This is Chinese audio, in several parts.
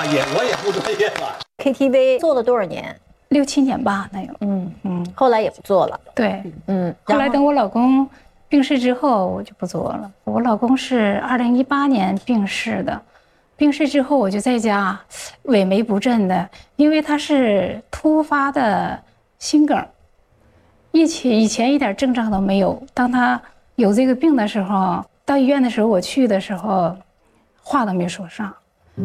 我也不专业吧。 KTV 做了多少年 ？6、7年吧，那有。 后来也不做了。 对，后来等我老公病逝之后，我就不做了。我老公是2018年病逝的，病逝之后我就在家萎靡不振的，因为他是突发的心梗，以前一点症状都没有。当他有这个病的时候，到医院的时候，我去的时候，话都没说上。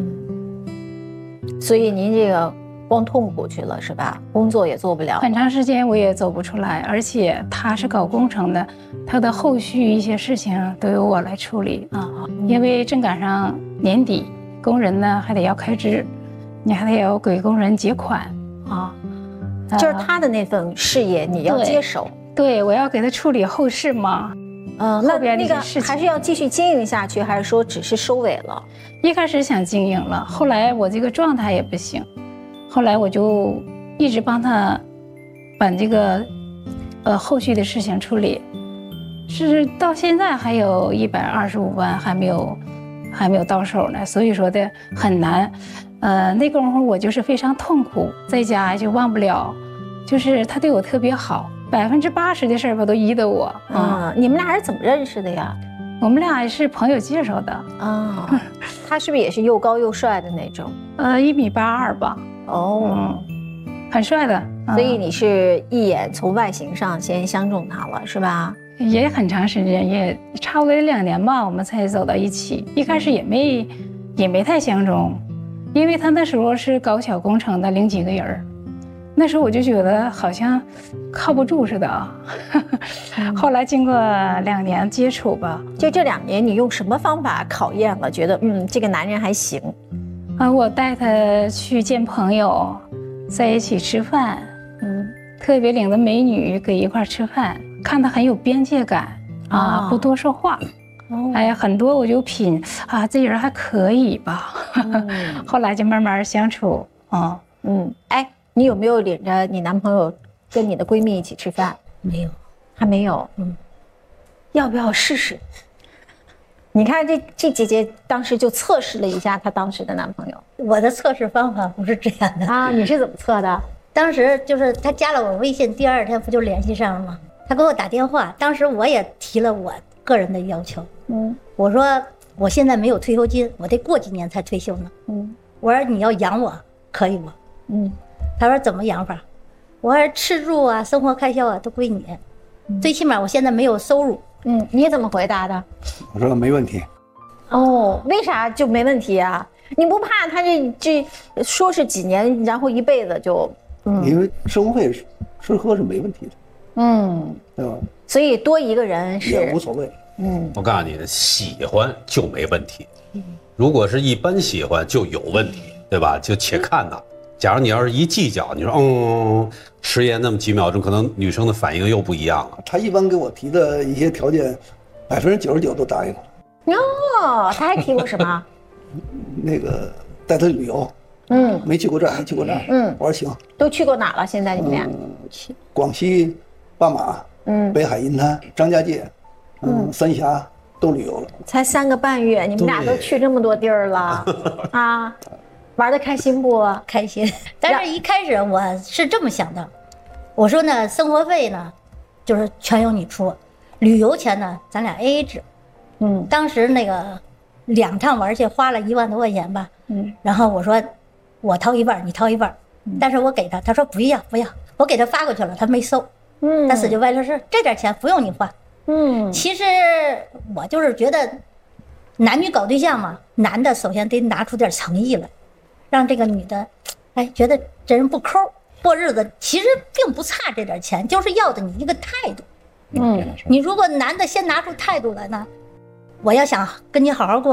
所以您这个光痛苦去了是吧？工作也做不了， 很长时间我也走不出来，而且他是搞工程的，他的后续一些事情都由我来处理啊。因为正赶上年底，工人呢还得要开支，你还得要给工人结款啊。 就是他的那份事业你要接手， 对，我要给他处理后事嘛。后边那个还是要继续经营下去，还是说只是收尾了？ 一开始想经营了，后来我这个状态也不行，后来我就一直帮他把这个后续的事情处理，是到现在还有125万还没有到手呢，所以说的很难。那功夫我就是非常痛苦，在家就忘不了，就是他对我特别好，80%的事儿吧都依着我。 你们俩是怎么认识的呀？ 我们俩是朋友介绍的。 他是不是也是又高又帅的那种 ？1.82米吧。很帅的。 所以你是一眼从外形上先相中他了，是吧？ 也很长时间，也差不多2年吧，我们才走到一起。一开始也没太相中，因为他那时候是搞小工程的，领几个人。那时候我就觉得好像靠不住似的啊。后来经过2年接触吧， 就这2年，你用什么方法考验了？觉得这个男人还行。 我带他去见朋友，在一起吃饭，特别领着美女搁一块吃饭，看他很有边界感啊，不多说话。很多我就品啊，这人还可以吧。后来就慢慢相处啊。 你有没有领着你男朋友跟你的闺蜜一起吃饭？ 没有， 还没有。要不要试试？你看这姐姐当时就测试了一下她当时的男朋友。 我的测试方法不是这样的啊，你是怎么测的？ 当时就是他加了我微信，第2天不就联系上了吗？他给我打电话，当时我也提了我个人的要求。我说我现在没有退休金，我得过几年才退休呢。我说你要养我可以吗？他说怎么养法？我说吃住啊，生活开销啊都归你，最起码我现在没有收入。 你怎么回答的？ 我说没问题。 为啥就没问题啊？你不怕他这说是几年，然后一辈子就？ 因为生活费吃喝是没问题的。对吧？ 所以多一个人也无所谓。 我告诉你，喜欢就没问题。如果是一般喜欢就有问题，对吧？就且看呐。假如你要是一计较，你说迟延那么几秒钟，可能女生的反应又不一样了。 他一般给我提的一些条件，99%都答应了。 他还提过什么？ 那个带他旅游。没去过这儿，没去过那儿。我说行。 都去过哪了？现在你们俩？ 广西巴马，北海银滩、张家界，三峡都旅游了。 才3个半月，你们俩都去这么多地儿了啊！玩得开心不？ 开心。但是一开始我是这么想的，我说呢，生活费呢，就是全由你出，旅游钱呢，咱俩 AA 制。当时那个2趟玩去花了1万多块钱吧。然后我说我掏一半，你掏一半。但是我给他，他说不要，我给他发过去了，他没收。他死就歪了，是这点钱不用你花。其实我就是觉得，男女搞对象嘛，男的首先得拿出点诚意来，让这个女的，觉得这人不抠，过日子其实并不差这点钱，就是要的你一个态度。你如果男的先拿出态度来呢，我要想跟你好好过。